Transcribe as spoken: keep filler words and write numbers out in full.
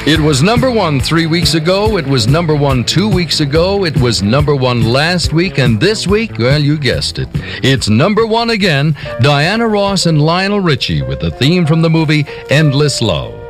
It was number one three weeks ago. It was number one two weeks ago. It was number one last week. And this week, well, you guessed it. It's number one again. Diana Ross and Lionel Richie with the theme from the movie Endless Love.